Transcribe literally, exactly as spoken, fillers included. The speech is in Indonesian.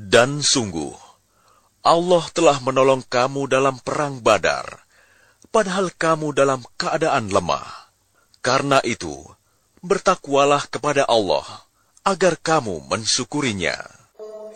Dan sungguh, Allah telah menolong kamu dalam perang Badar, padahal kamu dalam keadaan lemah. Karena itu, bertakwalah kepada Allah, agar kamu mensyukurinya.